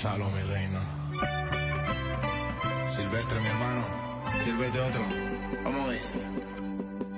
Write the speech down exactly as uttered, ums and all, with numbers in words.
Gonzalo, mi reina. Silvestre, mi hermano. Sírvete otro. Vamos a ver.